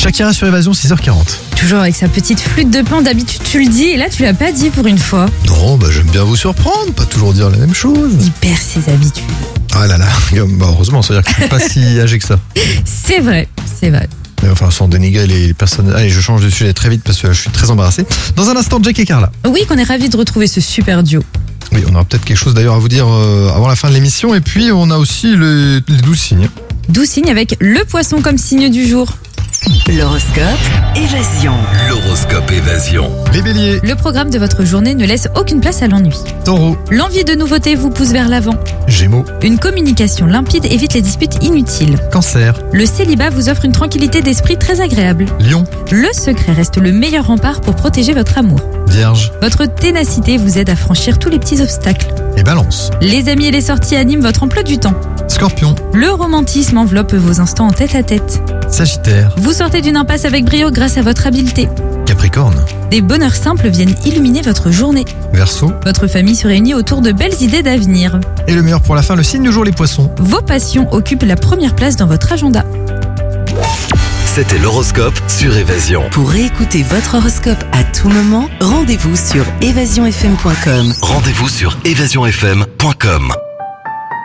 Shakira sur Évasion, 6h40. Toujours avec sa petite flûte de pan, d'habitude tu le dis et là tu l'as pas dit pour une fois. Non, j'aime bien vous surprendre, pas toujours dire la même chose. Il perd ses habitudes. Ah là là, heureusement, ça veut dire que je suis pas si âgé que ça. C'est vrai. Mais enfin, sans dénigrer les personnes. Allez, je change de sujet très vite parce que je suis très embarrassé. Dans un instant, Jack et Carla. Oui, qu'on est ravis de retrouver ce super duo. Oui, on aura peut-être quelque chose d'ailleurs à vous dire avant la fin de l'émission. Et puis, on a aussi les 12 signes. 12 signes avec le poisson comme signe du jour. L'horoscope Évasion. L'horoscope Évasion. Les béliers, Le programme de votre journée ne laisse aucune place à l'ennui. taureaux, L'envie de nouveauté vous pousse vers l'avant. gémeaux, Une communication limpide évite les disputes inutiles. cancer, Le célibat vous offre une tranquillité d'esprit très agréable. lion, Le secret reste le meilleur rempart pour protéger votre amour. vierge Votre ténacité vous aide à franchir tous les petits obstacles. et balance. Les amis et les sorties animent votre emploi du temps. Scorpion, Le romantisme enveloppe vos instants en tête-à-tête. sagittaire, Vous sortez d'une impasse avec brio grâce à votre habileté. capricorne, Des bonheurs simples viennent illuminer votre journée. verseau. Votre famille se réunit autour de belles idées d'avenir. Et le meilleur pour la fin, le signe du jour, les poissons. Vos passions occupent la première place dans votre agenda. C'était l'horoscope sur Évasion. Pour réécouter votre horoscope à tout moment, rendez-vous sur évasionfm.com. Rendez-vous sur évasionfm.com.